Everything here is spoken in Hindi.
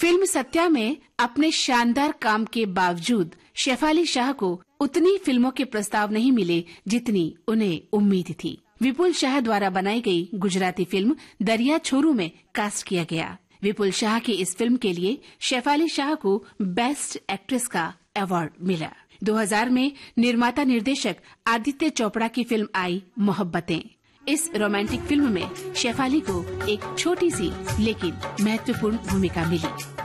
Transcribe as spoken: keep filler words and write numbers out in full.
फिल्म सत्या में अपने शानदार काम के बावजूद शेफाली शाह को उतनी फिल्मों के प्रस्ताव नहीं मिले जितनी उन्हें उम्मीद थी। विपुल शाह द्वारा बनाई गई गुजराती फिल्म दरिया छोरू में कास्ट किया गया। विपुल शाह की इस फिल्म के लिए शेफाली शाह को बेस्ट एक्ट्रेस का अवार्ड मिला। दो हज़ार में निर्माता निर्देशक आदित्य चोपड़ा की फिल्म आई मोहब्बतें। इस रोमांटिक फिल्म में शेफाली को एक छोटी सी लेकिन महत्वपूर्ण भूमिका मिली।